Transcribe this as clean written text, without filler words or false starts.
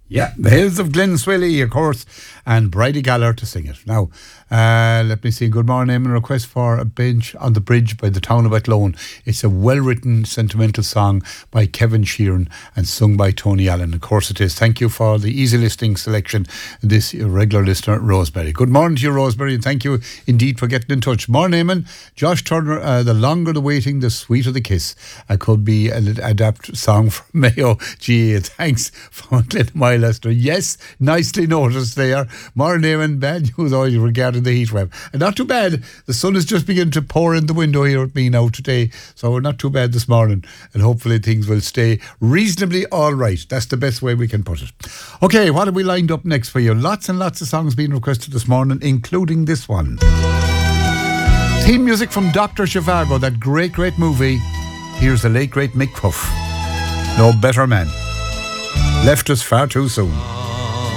Yeah, the Hills of Glenswilly, of course, and Bridie Gallagher to sing it. Now, let me see. Good morning. A request for A Bench on the Bridge by the Town of Athlone. It's a well-written, sentimental song by Kevin Sheeran and sung by Tony Allen. Of course it is. Thank you for the easy listening selection, this regular listener, Rosemary. Good morning to you, Rosemary, and thank you indeed for getting in touch. Morning, Eamon. Josh Turner, the longer the waiting, the sweeter the kiss. Could be an adapt song from Mayo. Gee, thanks for Glenmire Leicester. Yes, nicely noticed there. Morning, Eamon. Bad news always regarding the heat wave. And not too bad. The sun is just beginning to pour in the window here at me now today. So we're not too bad this morning. And hopefully things will stay reasonably all right. That's the best way we can put it. Okay, what have we lined up next for you? Lots and lots of songs being requested this morning, including this one. Theme music from Dr. Zhivago, that great, great movie. Here's the late, great Mick Huff. No better man. Left us far too soon.